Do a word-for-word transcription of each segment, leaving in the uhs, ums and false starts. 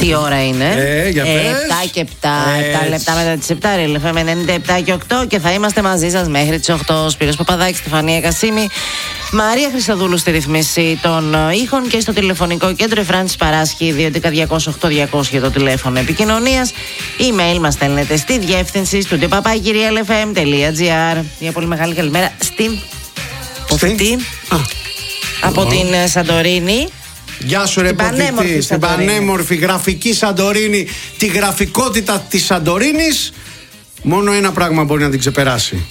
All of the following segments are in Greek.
Τι ώρα είναι? Ε, για πες. επτά και επτά. επτά λεπτά μετά τις επτά. Real εφ εμ ενενήντα επτά και οκτώ. Και θα είμαστε μαζί σας μέχρι τις οκτώ. Σπύρος Παπαδάκης, Στεφανία Κασίμη, Μαρία Χριστοδούλου στη ρυθμίση των ήχων και στο τηλεφωνικό κέντρο η Φράνσης Παράσχη δύο έντεκα διακόσια οκτώ διακόσια το τηλέφωνο επικοινωνίας. Email μας στέλνετε στη διεύθυνση στούντιο παπάκι real εφ εμ τελεία τζι άρ. Μια πολύ μεγάλη καλημέρα στην Ποφτή από την Σαντορίνη. Γεια σου ρε Ποφτή, στην πανέμορφη γραφική Σαντορίνη. Τη γραφικότητα της Σαντορίνης μόνο ένα πράγμα μπορεί να την ξεπεράσει.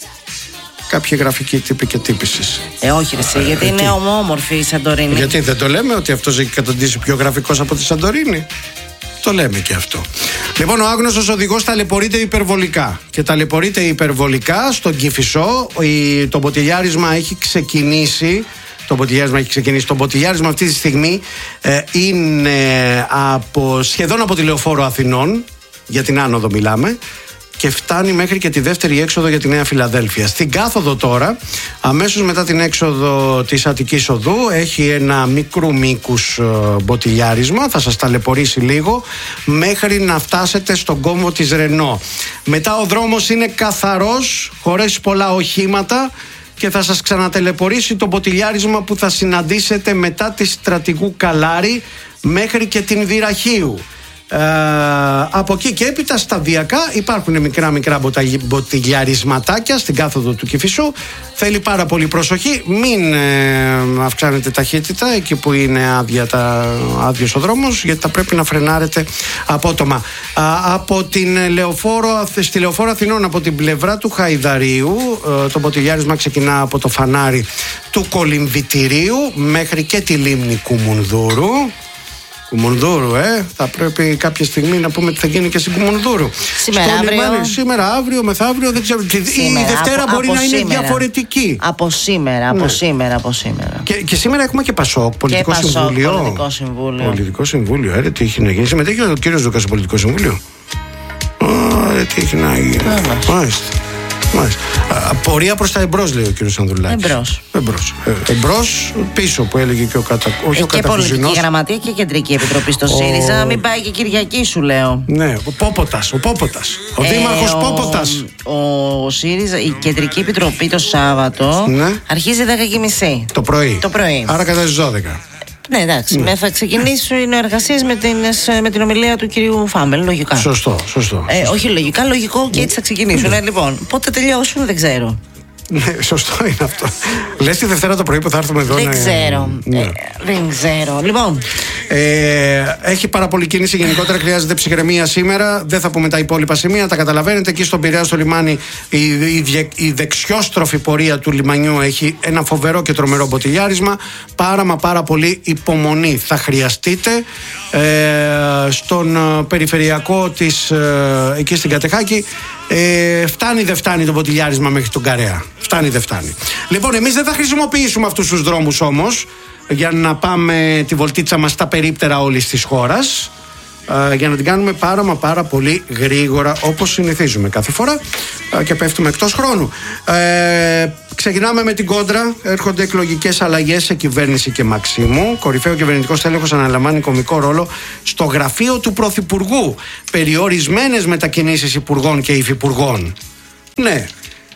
Κάποια γραφική τύπη και τύπησης. Ε, όχι, ρε, γιατί ε, είναι τι? Ομόμορφη η Σαντορίνη. Γιατί δεν το λέμε ότι αυτός έχει καταντήσει πιο γραφικός από τη Σαντορίνη? Το λέμε και αυτό. Λοιπόν, ο άγνωστος οδηγός ταλαιπωρείται υπερβολικά. Και ταλαιπωρείται υπερβολικά στον Κηφισό. Η, το μποτιλιάρισμα έχει ξεκινήσει. Το μποτιλιάρισμα έχει ξεκινήσει. Το μποτιλιάρισμα αυτή τη στιγμή ε, είναι από, σχεδόν από τη Λεωφόρο Αθηνών. Για την άνοδο μιλάμε. Και φτάνει μέχρι και τη δεύτερη έξοδο για τη Νέα Φιλαδέλφεια. Στην κάθοδο τώρα, αμέσως μετά την έξοδο της Αττικής Οδού, έχει ένα μικρού μήκους μποτιλιάρισμα, θα σας ταλαιπωρήσει λίγο, μέχρι να φτάσετε στον κόμβο της Ρενό. Μετά ο δρόμος είναι καθαρός, χωρίς πολλά οχήματα, και θα σας ξανατελεπορήσει το μποτιλιάρισμα που θα συναντήσετε μετά τη Στρατηγού Καλάρη μέχρι και την Δυραχείου. Ε, από εκεί και έπειτα σταδιακά υπάρχουν μικρά μικρά μποτιλιαρισματάκια στην κάθοδο του Κηφισού. Θέλει πάρα πολύ προσοχή. Μην ε, αυξάνετε ταχύτητα εκεί που είναι άδεια τα, άδειος ο δρόμος, γιατί θα πρέπει να φρενάρετε απότομα. Α, από την Λεωφόρο, στη Λεωφόρο Αθηνών, από την πλευρά του Χαϊδαρίου, ε, το μποτιλιάρισμα ξεκινά από το φανάρι του Κολυμβητηρίου μέχρι και τη λίμνη Κουμουνδούρου. Κουμουνδούρου, ε. Θα πρέπει κάποια στιγμή να πούμε τι θα γίνει και στην Κουμουνδούρου. Σήμερα, αύριο. Λιμάνι, σήμερα, αύριο, μεθαύριο, δεν ξέρω. Σήμερα, η Δευτέρα από, μπορεί από να σήμερα. είναι διαφορετική. Από σήμερα, από ναι. σήμερα, από σήμερα. Και, και σήμερα έχουμε και Πασόκ, πολιτικό και συμβούλιο. Πασόκ, πολιτικό συμβούλιο. Πολιτικό συμβούλιο, ε, τι έχει να γίνει. Συμμετέχει ο κύριος Δούκας στο πολιτικό συμβούλιο. Α, τι έχει να γίνει. Μάλιστα. Μάλιστα. Α, πορεία προς τα εμπρός, λέει ο κύριος Ανδρουλάκης. Εμπρός. Εμπρός. Ε, εμπρός πίσω που έλεγε και ο κατα... όχι ε, ο και πολιτική γραμματεία και κεντρική επιτροπή στο ο... ΣΥΡΙΖΑ. Μην πάει και Κυριακή, σου λέω. Ναι, ο Πόποτας. Ο, Πόποτας. ο ε, δήμαρχος ο... Πόποτας. Ο... ο ΣΥΡΙΖΑ, η κεντρική επιτροπή το Σάββατο ναι. αρχίζει δέκα και μισή το πρωί. Το πρωί. Άρα κατά τις δώδεκα. Ναι, εντάξει. Ναι. Θα ξεκινήσουν οι εργασίες με την, με την ομιλία του κυρίου Φάμελ, λογικά. Σωστό, σωστό. Ε, σωστό. Όχι λογικά, λογικό και έτσι θα ξεκινήσουν. Ναι. Ε, λοιπόν, πότε τελειώσουν, δεν ξέρω. Ναι, σωστό είναι αυτό. Λες τη Δευτέρα το πρωί που θα έρθουμε εδώ. Δεν ναι. ξέρω. Ναι. Ε, δεν ξέρω. Λοιπόν. Ε, έχει πάρα πολύ κίνηση γενικότερα. Χρειάζεται ψυχραιμία σήμερα. Δεν θα πούμε τα υπόλοιπα σημεία. Τα καταλαβαίνετε. Εκεί στον Πειραιά, στο λιμάνι, η, η, η δεξιόστροφη πορεία του λιμανιού έχει ένα φοβερό και τρομερό μποτιλιάρισμα. Πάρα μα πάρα πολύ υπομονή θα χρειαστείτε. Ε, στον περιφερειακό της, ε, εκεί στην Κατεχάκη, ε, φτάνει δεν φτάνει το μποτιλιάρισμα μέχρι τον Καρέα. Φτάνει δεν φτάνει. Λοιπόν, εμείς δεν θα χρησιμοποιήσουμε αυτούς τους δρόμους όμως για να πάμε τη βολτίτσα μας στα περίπτερα όλης της χώρας, ε, για να την κάνουμε πάρα μα πάρα πολύ γρήγορα, όπως συνηθίζουμε κάθε φορά, ε, και πέφτουμε εκτός χρόνου. ε, Ξεκινάμε με την κόντρα. Έρχονται εκλογικές αλλαγές σε κυβέρνηση και Μαξίμου. Κορυφαίο κυβερνητικός τέλεχος αναλαμβάνει κομβικό ρόλο στο γραφείο του Πρωθυπουργού. Περιορισμένες μετακινήσεις υπουργών και υφυπουργών. Ναι.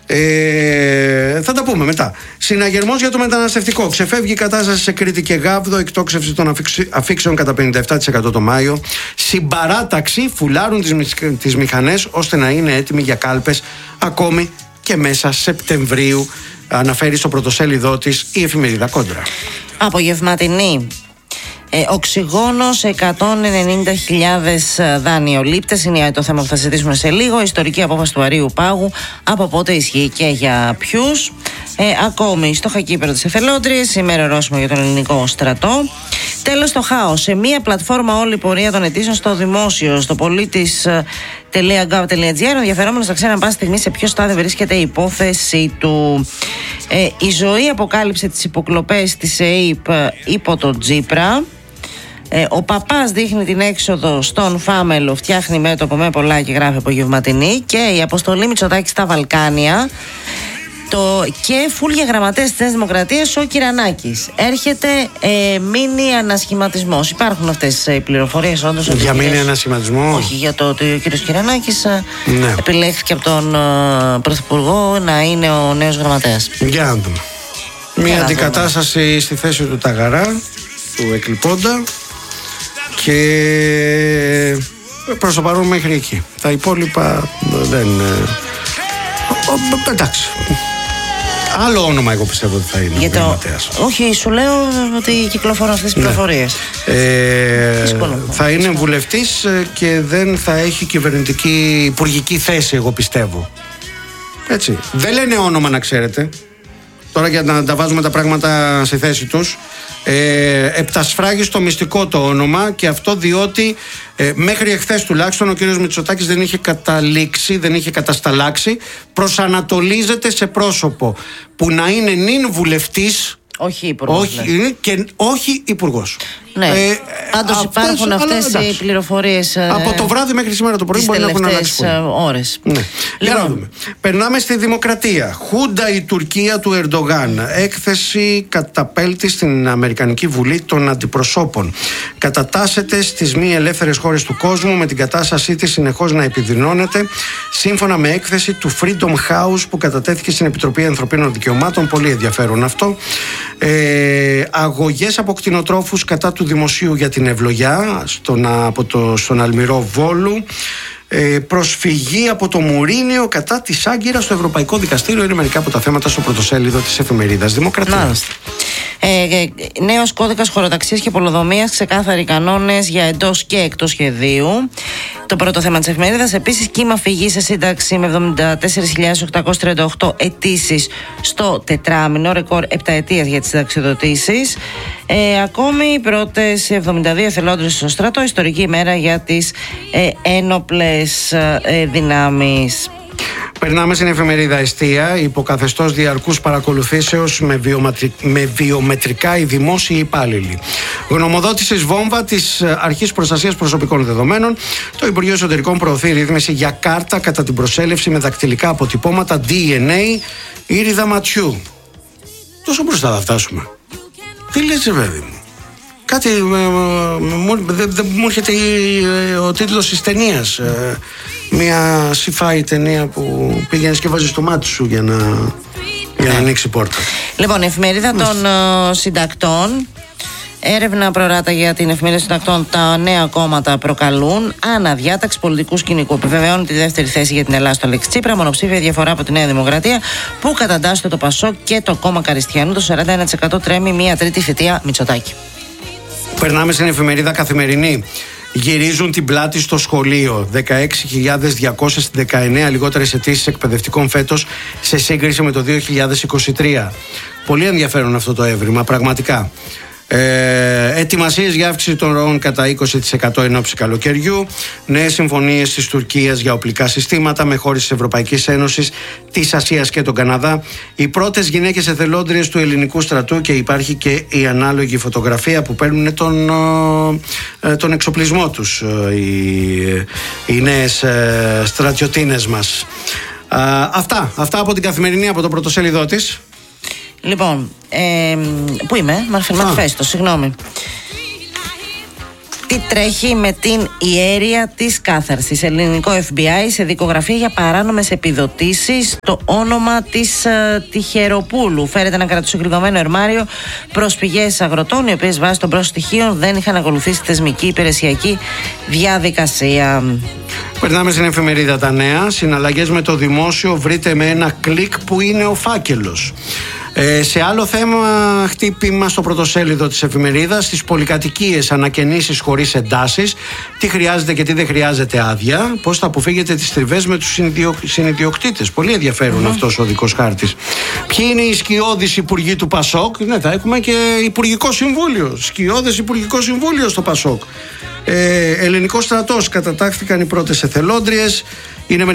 Ε, θα τα πούμε μετά. Συναγερμός για το μεταναστευτικό. Ξεφεύγει η κατάσταση σε Κρήτη και Γάβδο. Εκτόξευση των αφήξεων κατά πενήντα επτά τοις εκατό το Μάιο. Συμπαράταξη φουλάρουν τις, τις μηχανές ώστε να είναι έτοιμοι για κάλπες ακόμη και μέσα Σεπτεμβρίου, αναφέρει στο πρωτοσέλιδό της η εφημερίδα Κόντρα. Απογευματινή. Ε, οξυγόνος, εκατόν ενενήντα χιλιάδες δανειολήπτες είναι το θέμα που θα συζητήσουμε σε λίγο. Ιστορική απόφαση του Αρείου Πάγου. Από πότε ισχύει και για ποιους. Ε, ακόμη στο χακίπερο της Εθελόντριας. Σήμερα ορόσημο για τον ελληνικό στρατό. Τέλος, το χάος. Σε μία πλατφόρμα όλη η πορεία των αιτήσεων στο δημόσιο, στο πολίτης τελεία γκοβ τελεία τζι άρ. Ο ενδιαφερόμενος θα ξέρει αν πάση στιγμή σε ποιο στάδιο βρίσκεται η υπόθεση του. Ε, η ζωή αποκάλυψε τις υποκλοπές της ΕΕΠ υπό τον Τζίπρα. Ε, ο παπάς δείχνει την έξοδο στον Φάμελο, φτιάχνει μέτωπο με πολλά και γράφει απογευματινή. Και η αποστολή Μητσοτάκη στα Βαλκάνια. Το και φουλ για γραμματέας της Νέας Δημοκρατίας ο Κυρανάκης. Έρχεται ε, μίνι ανασχηματισμός. Υπάρχουν αυτές οι πληροφορίες όντως? Για μίνι ανασχηματισμό? Όχι, για το ότι ο κύριος Κυρανάκης ναι. επιλέχθηκε από τον ε, Πρωθυπουργό να είναι ο νέος γραμματέας. Για να δούμε. Μια αντικατάσταση στη θέση του Ταγαρά, του εκλειπώντα, και προς το παρόν μέχρι εκεί. Τα υπόλοιπα δεν... εντάξει. Άλλο όνομα εγώ πιστεύω ότι θα είναι. Για το... Όχι, σου λέω ότι κυκλοφορούν αυτές τις ναι. πληροφορίες. Ε, θα είναι βουλευτής και δεν θα έχει κυβερνητική υπουργική θέση, εγώ πιστεύω. Έτσι. Δεν λένε όνομα, να ξέρετε. Τώρα, για να τα βάζουμε τα πράγματα στη θέση τους, ε, επτασφράγει στο μυστικό το όνομα, και αυτό διότι ε, μέχρι εχθές τουλάχιστον ο κύριος Μητσοτάκης δεν είχε καταλήξει, δεν είχε κατασταλάξει. Προσανατολίζεται σε πρόσωπο που να είναι νυν βουλευτής, όχι υπουργός, όχι, ναι. και όχι υπουργός. Ναι. Ε, Πάντως υπάρχουν αυτές οι πληροφορίες. Από το βράδυ μέχρι σήμερα το πρωί μπορεί να έχουν αλλάξει ώρες. Ναι. Για να δούμε. Περνάμε στη Δημοκρατία. Χούντα η Τουρκία του Ερντογάν. Έκθεση καταπέλτη στην Αμερικανική Βουλή των Αντιπροσώπων. Κατατάσσεται στις μη ελεύθερες χώρες του κόσμου, με την κατάστασή της συνεχώς να επιδεινώνεται, σύμφωνα με έκθεση του Freedom House που κατατέθηκε στην Επιτροπή Ανθρωπίνων Δικαιωμάτων. Πολύ ενδιαφέρον αυτό. Ε, αγωγές από κτηνοτρόφους κατά του δημοσίου για την ευλογιά στον, από το, στον Αλμυρό Βόλου. Ε, προσφυγή από το Μουρίνιο κατά της Άγκυρας στο Ευρωπαϊκό Δικαστήριο. Είναι μερικά από τα θέματα στο πρωτοσέλιδο της εφημερίδας Δημοκρατία. Ε, νέος κώδικας χωροταξίας και πολεοδομίας, ξεκάθαροι κανόνες για εντός και εκτός σχεδίου. Το πρώτο θέμα της εφημερίδας. Επίσης, κύμα φυγή σε σύνταξη με εβδομήντα τέσσερις χιλιάδες οκτακόσιες τριάντα οκτώ αιτήσεις στο τετράμινο, ρεκόρ επταετίας για τις συνταξιοδοτήσεις. Ε, ακόμη, οι πρώτες εβδομήντα δύο εθελόντες στο στρατό, ιστορική ημέρα για τις ε, ένοπλες ε, δυνάμεις. Περνάμε στην εφημερίδα Εστία. Υποκαθεστώς διαρκούς παρακολουθήσεως με, βιομετρι... με βιομετρικά οι δημόσιοι υπάλληλοι. Γνωμοδότησης βόμβα της Αρχής Προστασίας Προσωπικών Δεδομένων. Το Υπουργείο Εσωτερικών προωθεί ρύθμιση για κάρτα κατά την προσέλευση με δακτυλικά αποτυπώματα, ντι εν έι, ήριδα ματιού. Τόσο μπροστά θα φτάσουμε. Τι λες, παιδί μου? Κάτι δεν δε, μου έρχεται ο τίτλος της ταινίας. Ε, μια sci-fi ταινία που πήγαινε και βάζεις το μάτι σου για να, για να ανοίξει πόρτα. Λοιπόν, η εφημερίδα των uh, συντακτών. Έρευνα προράτα για την εφημερίδα συντακτών. Τα νέα κόμματα προκαλούν αναδιάταξη πολιτικού σκηνικού. Επιβεβαιώνει τη δεύτερη θέση για την Ελλάδα στο Αλέξη Τσίπρα. Μονοψήφια διαφορά από τη Νέα Δημοκρατία, που καταντάσσεται το Πασόκ και το κόμμα Καριστιανού. Το σαράντα ένα τοις εκατό τρέμει μια τρίτη θητεία Μητσοτάκη. Περνάμε στην εφημερίδα Καθημερινή. Γυρίζουν την πλάτη στο σχολείο. δεκαέξι χιλιάδες διακόσιες δεκαεννέα λιγότερες αιτήσεις εκπαιδευτικών φέτος σε σύγκριση με το δύο χιλιάδες είκοσι τρία. Πολύ ενδιαφέρον αυτό το έβριμα, πραγματικά. Ε, ετοιμασίες για αύξηση των ροών κατά είκοσι τοις εκατό εν ώψη καλοκαιριού. Νέες συμφωνίες της Τουρκίας για οπλικά συστήματα με χώρες της Ευρωπαϊκής Ένωσης, της Ασίας και τον Καναδά. Οι πρώτες γυναίκες εθελόντριες του ελληνικού στρατού, και υπάρχει και η ανάλογη φωτογραφία που παίρνουν τον, τον εξοπλισμό τους οι, οι νέες στρατιωτίνες μας. Α, αυτά, αυτά από την Καθημερινή, από το πρωτοσέλιδό της. Λοιπόν, ε, πού είμαι, Μαρφελματφέστο, συγγνώμη. Τι τρέχει με την ιέρια της κάθαρσης? Ελληνικό εφ μπι άι σε δικογραφία για παράνομες επιδοτήσεις. Το όνομα της uh, Τυχεροπούλου. Φέρεται ένα κρατοσυγκριτωμένο ερμάριο προς πηγές αγροτών, οι οποίες βάσει των πρόσωπων στοιχείων δεν είχαν ακολουθήσει θεσμική υπηρεσιακή διαδικασία. Περνάμε στην εφημερίδα Τα Νέα. Συναλλαγές με το δημόσιο, βρείτε με ένα κλικ που είναι ο φάκελος. Ε, σε άλλο θέμα, χτύπημα στο πρωτοσέλιδο της εφημερίδας. Στις πολυκατοικίες, ανακαινήσεις χωρίς εντάσεις. Τι χρειάζεται και τι δεν χρειάζεται άδεια. Πώς θα αποφύγετε τις τριβές με τους συνιδιοκτήτες. Πολύ ενδιαφέρον mm-hmm. αυτός ο οδικός χάρτης. Ποιοι είναι οι σκιώδεις υπουργοί του Πασόκ? Ναι, θα έχουμε και υπουργικό συμβούλιο. Σκιώδες υπουργικό συμβούλιο στο Πασόκ. Ε, ελληνικός στρατός, κατατάχθηκαν οι πρώτες εθελόντριες. Είναι